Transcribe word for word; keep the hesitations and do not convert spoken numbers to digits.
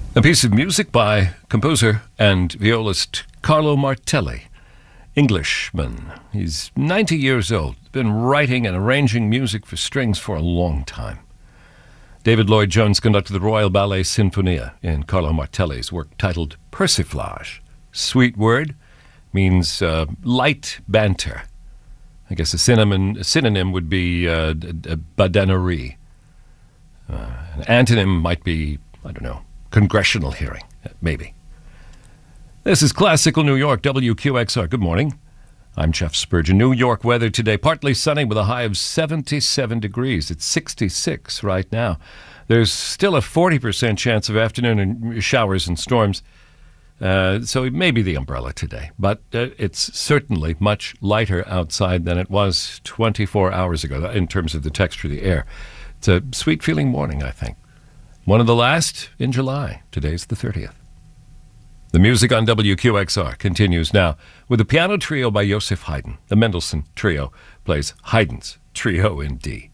A piece of music by composer and violist Carlo Martelli, Englishman. He's ninety years old, been writing and arranging music for strings for a long time. David Lloyd Jones conducted the Royal Ballet Sinfonia in Carlo Martelli's work titled Persiflage. Sweet word, means uh, light banter. I guess a synonym, a synonym would be uh, badanerie. Uh, an antonym might be, I don't know, congressional hearing, maybe. This is Classical New York, W Q X R. Good morning. I'm Jeff Spurgeon. New York weather today, partly sunny with a high of seventy-seven degrees. It's sixty-six right now. There's still a forty percent chance of afternoon showers and storms. Uh, so maybe the umbrella today, but uh, it's certainly much lighter outside than it was twenty-four hours ago in terms of the texture of the air. It's a sweet-feeling morning, I think. One of the last in July. Today's the thirtieth. The music on W Q X R continues now with a piano trio by Joseph Haydn. The Mendelssohn Trio plays Haydn's Trio in D.